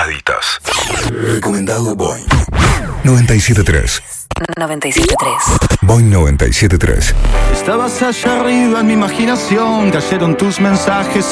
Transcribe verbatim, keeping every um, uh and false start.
recomendaditas. Recomendado Boing noventa y siete punto tres. noventa y siete punto tres. Boing noventa y siete punto tres. Estabas allá arriba en mi imaginación, cayeron tus mensajes